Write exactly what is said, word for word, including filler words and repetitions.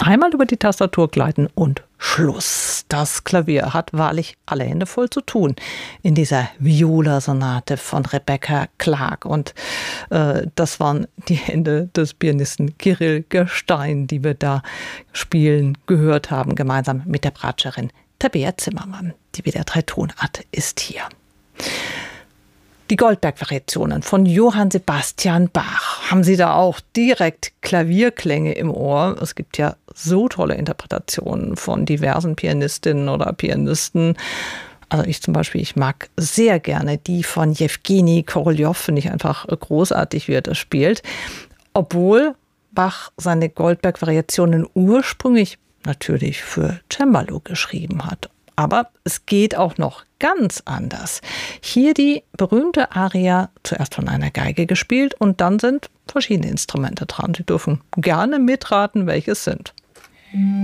Einmal über die Tastatur gleiten und Schluss. Das Klavier hat wahrlich alle Hände voll zu tun in dieser Viola-Sonate von Rebecca Clark. Und äh, das waren die Hände des Pianisten Kirill Gestein, die wir da spielen, gehört haben, gemeinsam mit der Bratscherin Tabea Zimmermann. Die W D R drei Tonart ist hier. Die Goldberg-Variationen von Johann Sebastian Bach. Haben Sie da auch direkt Klavierklänge im Ohr? Es gibt ja so tolle Interpretationen von diversen Pianistinnen oder Pianisten. Also ich zum Beispiel, ich mag sehr gerne die von Jewgeni Koroljow, finde ich einfach großartig, wie er das spielt. Obwohl Bach seine Goldberg-Variationen ursprünglich natürlich für Cembalo geschrieben hat. Aber es geht auch noch ganz anders. Hier die berühmte Aria, zuerst von einer Geige gespielt und dann sind verschiedene Instrumente dran. Sie dürfen gerne mitraten, welche es sind.